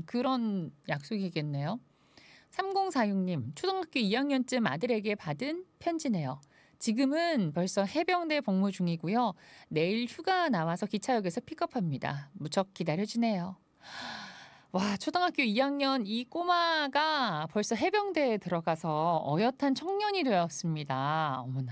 그런 약속이겠네요. 3046님, 초등학교 2학년쯤 아들에게 받은 편지네요. 지금은 벌써 해병대 복무 중이고요. 내일 휴가 나와서 기차역에서 픽업합니다. 무척 기다려지네요. 와, 초등학교 2학년 이 꼬마가 벌써 해병대에 들어가서 어엿한 청년이 되었습니다. 어머나.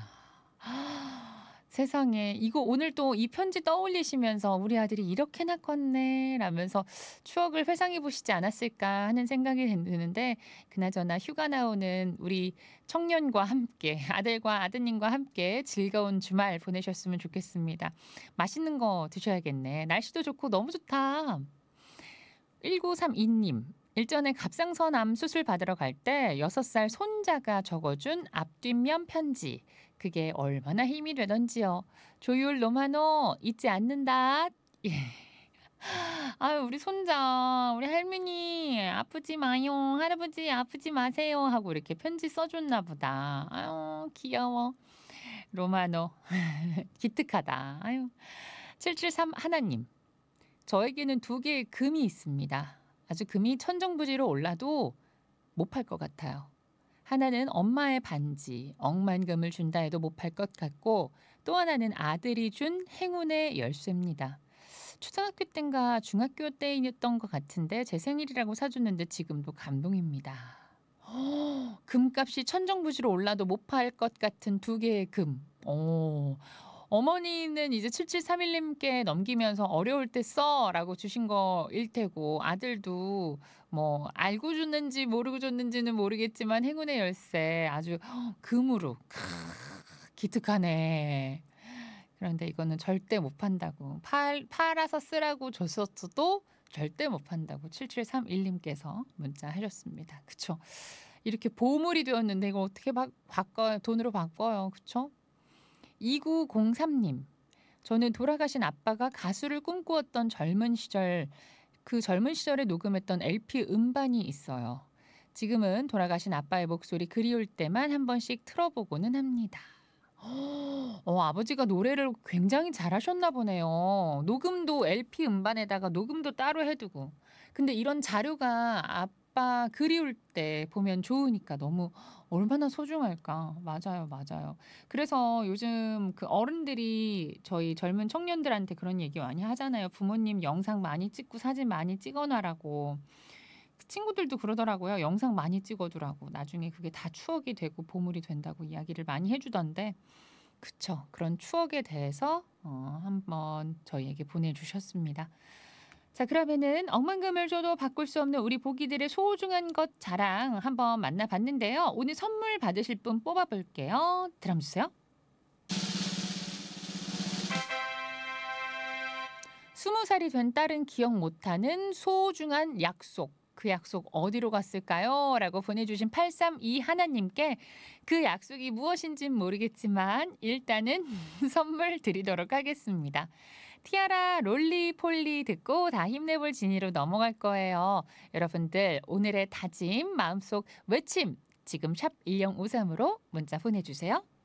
세상에 이거 오늘 또 이 편지 떠올리시면서 '우리 아들이 이렇게나 컸네.' 라면서 추억을 회상해 보시지 않았을까 하는 생각이 드는데 그나저나 휴가 나오는 우리 청년과 함께 아들과 아드님과 함께 즐거운 주말 보내셨으면 좋겠습니다. 맛있는 거 드셔야겠네. 날씨도 좋고 너무 좋다. 1932님. 일전에 갑상선암 수술 받으러 갈 때 6살 손자가 적어준 앞뒷면 편지. 그게 얼마나 힘이 되던지요. 조율 로마노 잊지 않는다. 예. 아유, 우리 손자, 우리 할머니 아프지 마요. 할아버지 아프지 마세요. 하고 이렇게 편지 써줬나 보다. 아유, 귀여워. 로마노. 기특하다. 아유. 773 하나님. 저에게는 두 개의 금이 있습니다. 아주 금이 천정부지로 올라도 못 팔 것 같아요. 하나는 엄마의 반지, 억만금을 준다 해도 못 팔 것 같고 또 하나는 아들이 준 행운의 열쇠입니다. 초등학교 때인가 중학교 때였던 것 같은데 제 생일이라고 사줬는데 지금도 감동입니다. 금값이 천정부지로 올라도 못 팔 것 같은 두 개의 금. 어머니는 이제 7731님께 넘기면서 "어려울 때 써."라고 주신 거일 테고 아들도 뭐 알고 줬는지 모르고 줬는지는 모르겠지만 행운의 열쇠 아주 금으로 기특하네. 그런데 이거는 절대 못 판다고. 팔아서 쓰라고 줬었어도 절대 못 판다고 7731님께서 문자하셨습니다. 그쵸. 이렇게 보물이 되었는데 이거 어떻게 바꿔요? 돈으로 바꿔요. 그쵸? 2903님. 저는 돌아가신 아빠가 가수를 꿈꾸었던 젊은 시절, 그 젊은 시절에 녹음했던 LP 음반이 있어요. 지금은 돌아가신 아빠의 목소리 그리울 때만 한 번씩 틀어보고는 합니다. 아버지가 노래를 굉장히 잘하셨나 보네요. 녹음도 LP 음반에다가 녹음도 따로 해두고. 근데 이런 자료가 아빠 그리울 때 보면 좋으니까 너무 얼마나 소중할까. 맞아요, 맞아요. 그래서 요즘 그 어른들이 저희 젊은 청년들한테 그런 얘기 많이 하잖아요. 부모님 영상 많이 찍고 사진 많이 찍어놔라고. 그 친구들도 그러더라고요. 영상 많이 찍어두라고. 나중에 그게 다 추억이 되고 보물이 된다고 이야기를 많이 해주던데 그쵸. 그런 추억에 대해서 한번 저희에게 보내주셨습니다. 자, 그러면은 억만금을 줘도 바꿀 수 없는 우리 보기들의 소중한 것 자랑 한번 만나봤는데요. 오늘 선물 받으실 분 뽑아볼게요. 드럼 주세요. 20살이 된 딸은 기억 못하는 소중한 약속. 그 약속 어디로 갔을까요? 라고 보내주신 832 하나님께 그 약속이 무엇인진 모르겠지만 일단은 선물 드리도록 하겠습니다. 티아라 롤리폴리 듣고 다 힘내볼 진이로 넘어갈 거예요. 여러분들 오늘의 다짐, 마음속 외침 지금 샵 1053으로 문자 보내주세요.